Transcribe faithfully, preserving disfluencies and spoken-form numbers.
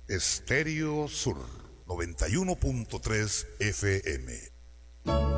Estéreo Sur noventa y uno punto tres F M.